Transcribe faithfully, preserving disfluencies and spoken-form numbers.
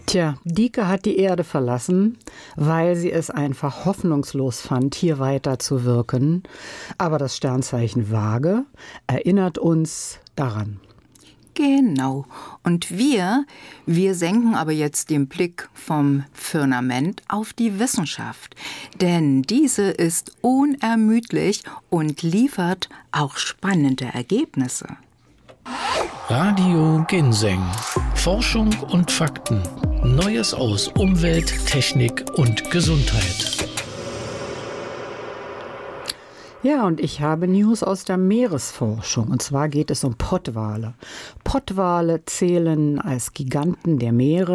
Tja, Dike hat die Erde verlassen, weil sie es einfach hoffnungslos fand, hier weiter zu wirken. Aber das Sternzeichen Waage erinnert uns daran. Genau. Und wir, wir senken aber jetzt den Blick vom Firmament auf die Wissenschaft. Denn diese ist unermüdlich und liefert auch spannende Ergebnisse. Radio Ginseng. Forschung und Fakten. Neues aus Umwelt, Technik und Gesundheit. Ja, und ich habe News aus der Meeresforschung. Und zwar geht es um Pottwale. Pottwale zählen als Giganten der Meere